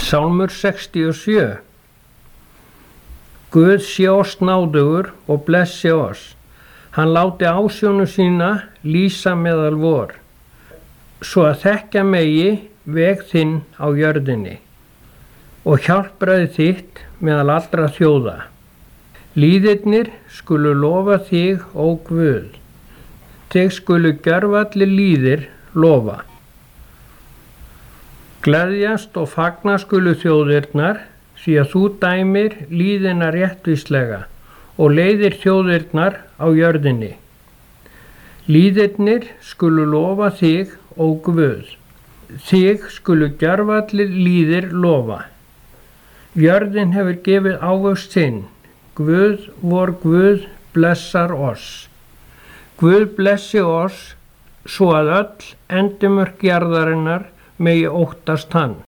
Sálmur 67. Guð sé oss náðugur og blessi oss. Hann láti ásjónu sína lýsa meðal vor, svo að þekkja megi veg þinn á jörðinni og hjálpræði þitt meðal allra þjóða. Lýðirnir skulu lofa þig, ó Guð. Þig skulu gjörvallir lýðir lofa. Gleðjast og fagna skulu þjóðirnar, því að þú dæmir lýðina réttvíslega og leiðir þjóðirnar á jörðinni. Lýðirnir skulu lofa þig, ó Guð. Þig skulu gjörvallir lýðir lofa. Jörðin hefur gefið ávöxt sinn. Guð vor Guð blessar oss. Guð blessi oss, svo að öll endimörk jarðarinnar megi óttast hann.